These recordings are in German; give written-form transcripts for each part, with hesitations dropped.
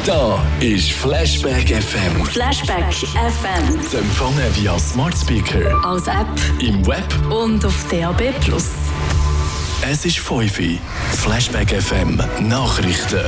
Da ist Flashback FM. Flashback FM. Zu empfangen via Smart Speaker, Als App im Web. und auf DAB+. Es ist 5 Uhr. Flashback FM Nachrichten.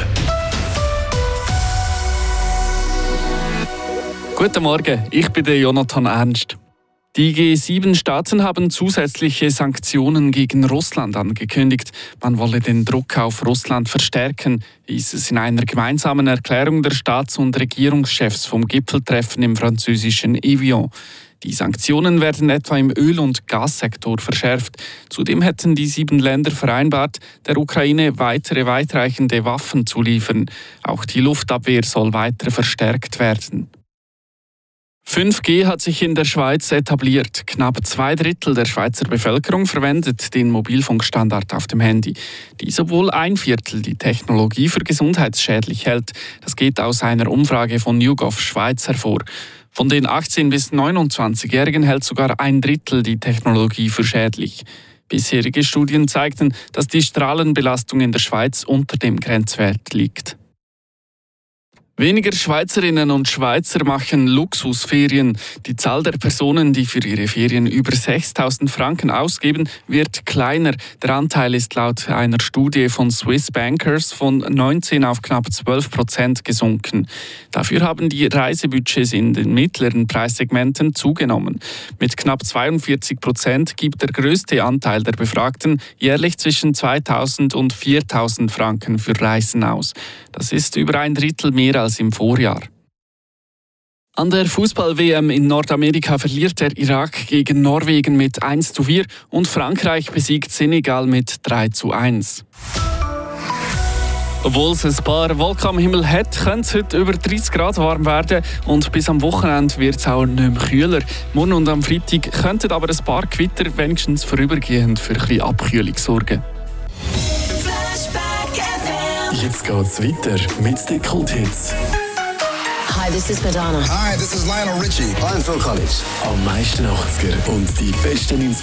Guten Morgen, ich bin der Jonathan Ernst. Die G7-Staaten haben zusätzliche Sanktionen gegen Russland angekündigt. Man wolle den Druck auf Russland verstärken, hieß es in einer gemeinsamen Erklärung der Staats- und Regierungschefs vom Gipfeltreffen im französischen Evian. Die Sanktionen werden etwa im Öl- und Gassektor verschärft. Zudem hätten die 7 Länder vereinbart, der Ukraine weitere weitreichende Waffen zu liefern. Auch die Luftabwehr soll weiter verstärkt werden. 5G hat sich in der Schweiz etabliert. Knapp 2/3 der Schweizer Bevölkerung verwendet den Mobilfunkstandard auf dem Handy. Dies, obwohl 1/4 die Technologie für gesundheitsschädlich hält. Das geht aus einer Umfrage von YouGov Schweiz hervor. Von den 18- bis 29-Jährigen hält sogar 1/3 die Technologie für schädlich. Bisherige Studien zeigten, dass die Strahlenbelastung in der Schweiz unter dem Grenzwert liegt. Weniger Schweizerinnen und Schweizer machen Luxusferien. Die Zahl der Personen, die für ihre Ferien über 6.000 Franken ausgeben, wird kleiner. Der Anteil ist laut einer Studie von Swiss Bankers von 19 auf knapp 12% gesunken. Dafür haben die Reisebudgets in den mittleren Preissegmenten zugenommen. Mit knapp 42% gibt der größte Anteil der Befragten jährlich zwischen 2.000 und 4.000 Franken für Reisen aus. Das ist über 1/3 mehr als im Vorjahr. An der Fußball-WM in Nordamerika verliert der Irak gegen Norwegen mit 1:4 und Frankreich besiegt Senegal mit 3:1. Obwohl es ein paar Wolken am Himmel hat, könnte es heute über 30 Grad warm werden und bis am Wochenende wird es auch nicht mehr kühler. Morgen und am Freitag könnten aber ein paar Gewitter wenigstens vorübergehend für ein bisschen Abkühlung sorgen. Jetzt geht's weiter mit den Kulthits. Hi, this is Madonna. Hi, this is Lionel Richie. I'm Phil Collins. Am meisten 80er und die besten